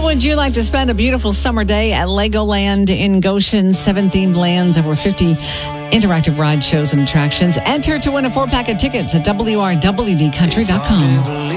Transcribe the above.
would you like to spend a beautiful summer day at Legoland in Goshen? 7 themed lands, over 50 interactive ride shows and attractions. Enter to win a 4-pack of tickets at WRWDcountry.com.